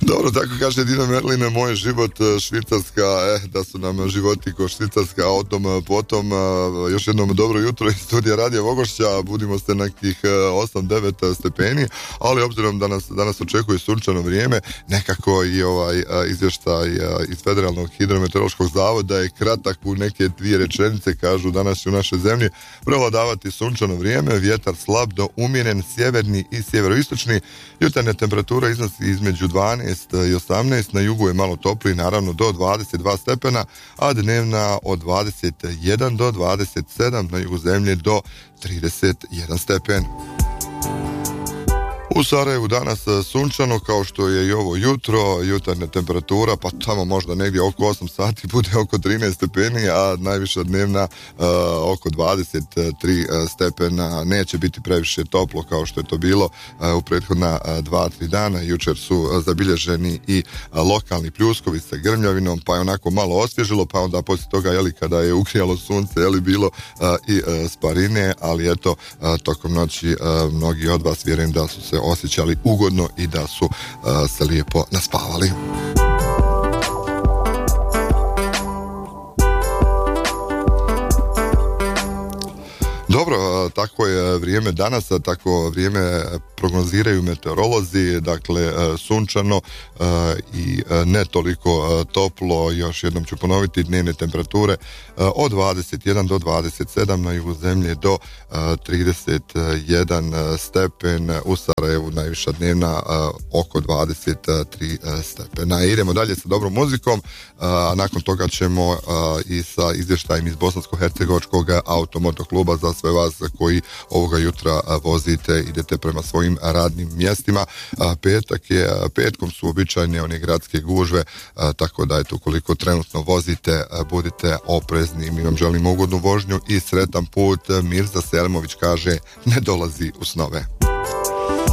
Dobro, tako kaže Dina Merlina, moj život Švicarska, da su nam životi ko Švicarska, o tom potom. Još jednom dobro jutro iz studija Radija Vogošća, budimo se nekih 8-9 stepeni, ali obzirom da nas očekuje sunčano vrijeme, nekako i izvještaj iz Federalnog hidrometeorološkog zavoda je kratak, u neke 2 rečenice, kažu danas će u našoj zemlji prevladavati sunčano vrijeme, vjetar slab do umjeren, sjeverni i sjeveroistočni, jutarnja temperatura iznosi između 12 i 18, na jugu je malo topliji, naravno do 22 stepena, a dnevna od 21 do 27, na jugu zemlje do 31 stepen. U Sarajevu danas sunčano, kao što je i ovo jutro, jutarnja temperatura, pa tamo možda negdje oko 8 sati bude oko 13 stepeni, a najviša dnevna oko 23 stepena. Neće biti previše toplo kao što je to bilo u prethodna 2-3 dana. Jučer su zabilježeni i lokalni pljuskovi sa grmljavinom, pa je onako malo osvježilo, pa onda poslije toga, kada je ugrijalo sunce, bilo i sparine, ali eto, tokom noći mnogi od vas, vjerujem da su se osjećali ugodno i da su se lijepo naspavali. Dobro, tako je vrijeme danas, tako vrijeme prognoziraju meteorolozi, dakle sunčano i ne toliko toplo. Još jednom ću ponoviti, dnevne temperature od 21 do 27, na jugu zemlje do 31 stepen, u Sarajevu najviša dnevna oko 23 stepena. Idemo dalje sa dobrom muzikom, a nakon toga ćemo i sa izvještajem iz Bosansko-hercegovačkog automotokluba za sve vas koji ovoga jutra vozite, idete prema svojim radnim mjestima. Petkom su običajne one gradske gužve, tako da ukoliko trenutno vozite, budite oprezni. Mi vam želimo ugodnu vožnju i sretan put. Mirza Selmović kaže, ne dolazi u snove.